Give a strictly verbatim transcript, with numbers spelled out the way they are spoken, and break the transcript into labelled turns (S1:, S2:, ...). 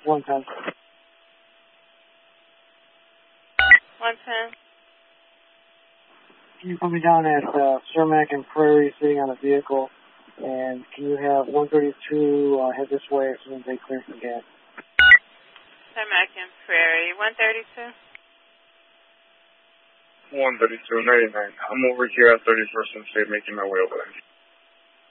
S1: one ten.
S2: one ten.
S1: Can you put me down at uh, Cermak and Prairie sitting on a vehicle? And can you have one thirty-two uh, head this way as soon as they clear some gas?
S2: Cermak and Prairie. one thirty-two.
S3: one thirty-two, ninety-nine. I'm over here at thirty-first and State making my way over there.